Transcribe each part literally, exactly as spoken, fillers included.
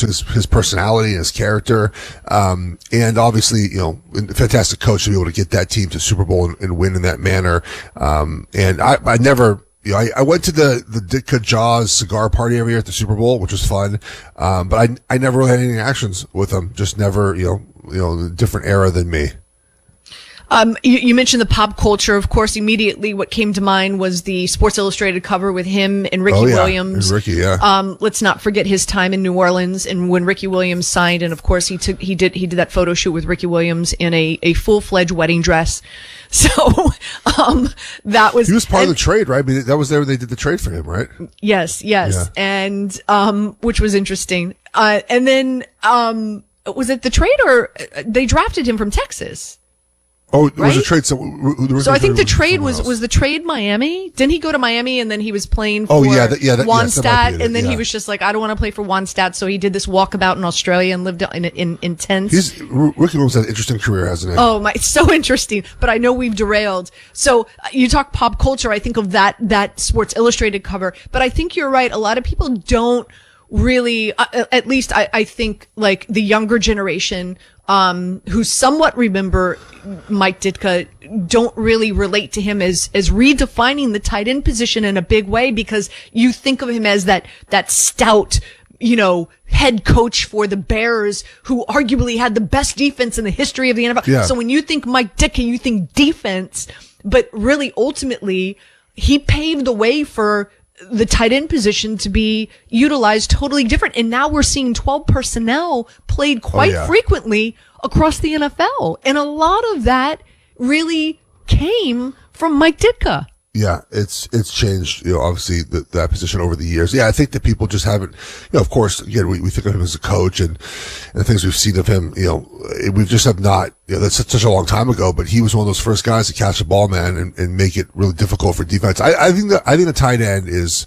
to his, his personality and his character. Um, and obviously, you know, a fantastic coach to be able to get that team to Super Bowl and, and win in that manner. Um, and I, I never, you know, I, I went to the, the Ditka Jaws cigar party every year at the Super Bowl, which was fun. Um, but I, I never really had any interactions with him. Just never, you know, you know, different era than me. Um, you, you mentioned the pop culture. Of course, immediately what came to mind was the Sports Illustrated cover with him and Ricky oh, yeah. Williams. And Ricky, yeah. Um, let's not forget his time in New Orleans and when Ricky Williams signed. And of course, he took, he did, he did that photo shoot with Ricky Williams in a, a full-fledged wedding dress. So, um, that was, he was part and, of the trade, right? I mean, that was there when they did the trade for him, right? Yes, yes. Yeah. And, um, which was interesting. Uh, and then, um, was it the trade or uh, they drafted him from Texas? Oh, it was right? a trade. So, the so I think the trade was, else. was the trade Miami. Didn't he go to Miami and then he was playing for oh, yeah, that, yeah, that, Wannstedt yes, and then yeah. he was just like, I don't want to play for Wannstedt. So he did this walkabout in Australia and lived in, in, in tents. He's, Ricky Williams had an interesting career, hasn't he? Oh my, it's so interesting, but I know we've derailed. So uh, you talk pop culture. I think of that, that Sports Illustrated cover, but I think you're right. A lot of people don't really, uh, at least I, I think like the younger generation, um, who somewhat remember Mike Ditka don't really relate to him as, as redefining the tight end position in a big way because you think of him as that, that stout, you know, head coach for the Bears who arguably had the best defense in the history of the N F L. Yeah. So when you think Mike Ditka, you think defense, but really ultimately he paved the way for the tight end position to be utilized totally different. And now we're seeing twelve personnel played quite oh, yeah. frequently across the N F L. And a lot of that really came from Mike Ditka. Yeah, it's it's changed, you know, obviously the, that position over the years. Yeah, I think that people just haven't, you know, of course, again, we, we think of him as a coach and, and the things we've seen of him, you know, we just have not, you know, that's such, such a long time ago, but he was one of those first guys to catch the ball, man, and, and make it really difficult for defense. I, I think that, I think the tight end is,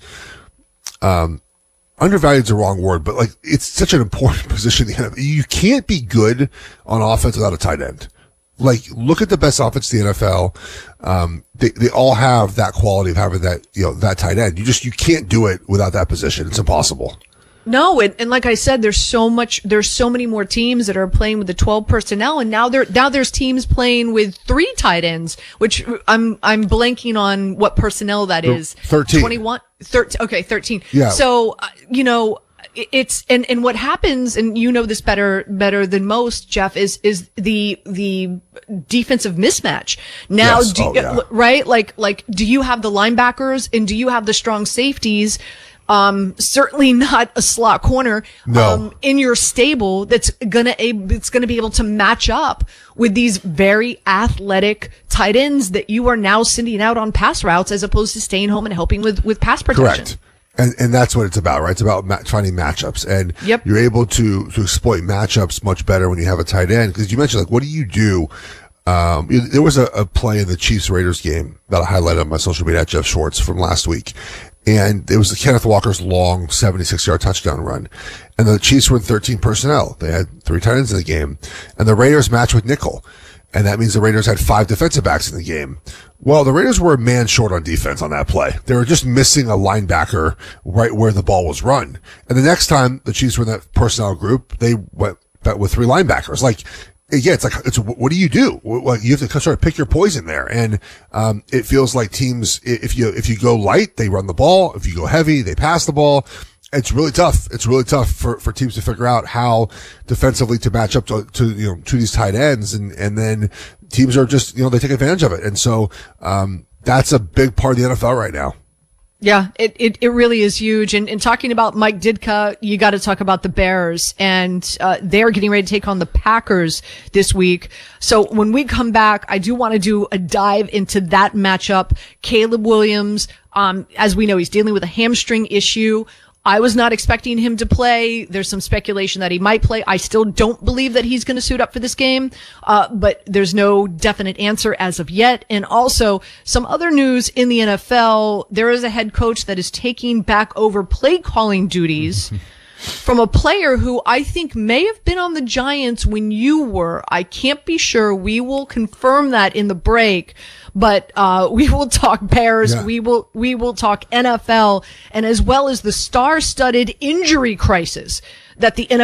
um, undervalued is the wrong word, but like, it's such an important position. You can't be good on offense without a tight end. Like, look at the best offense in the N F L. Um, they, they all have that quality of having that, you know, that tight end. You just, you can't do it without that position. It's impossible. No, and, and like I said, there's so much, there's so many more teams that are playing with the twelve personnel, and now there, now there's teams playing with three tight ends, which I'm, I'm blanking on what personnel that is. thirteen. twenty-one, thirteen, okay, thirteen. Yeah. So, uh, you know, it's, and, and what happens, and you know this better, better than most, Jeff, is, is the, the defensive mismatch. Now, yes. do, oh, yeah. right? Like, like, do you have the linebackers and do you have the strong safeties? Um, certainly not a slot corner, no. um, in your stable that's gonna, it's gonna be able to match up with these very athletic tight ends that you are now sending out on pass routes as opposed to staying home and helping with, with pass protection. Correct. And, and that's what it's about, right? It's about ma- finding matchups, and yep. you're able to, to exploit matchups much better when you have a tight end. Cause you mentioned, like, what do you do? Um, there was a, a play in the Chiefs Raiders game that I highlighted on my social media at Jeff Schwartz from last week. And it was Kenneth Walker's long seventy-six yard touchdown run. And the Chiefs were in thirteen personnel. They had three tight ends in the game. And the Raiders matched with nickel. And that means the Raiders had five defensive backs in the game. Well, the Raiders were a man short on defense on that play. They were just missing a linebacker right where the ball was run. And the next time the Chiefs were in that personnel group, they went with three linebackers. Like, yeah, it's like, it's, what do you do? Like, you have to sort of pick your poison there. And, um, it feels like teams, if you, if you go light, they run the ball. If you go heavy, they pass the ball. It's really tough. It's really tough for, for teams to figure out how defensively to match up to, to, you know, to these tight ends. And, and then teams are just, you know, they take advantage of it. And so, um, that's a big part of the N F L right now. Yeah, it, it, it really is huge. And, and talking about Mike Ditka, you got to talk about the Bears, and uh, they're getting ready to take on the Packers this week. So when we come back, I do want to do a dive into that matchup. Caleb Williams, um, as we know, he's dealing with a hamstring issue. I was not expecting him to play. There's some speculation that he might play. I still don't believe that he's going to suit up for this game, uh, but there's no definite answer as of yet. And also, some other news in the N F L, there is a head coach that is taking back over play calling duties from a player who I think may have been on the Giants when you were. I can't be sure. We will confirm that in the break. But, uh, we will talk Bears. Yeah. We will, we will talk N F L, and as well as the star-studded injury crisis that the N F L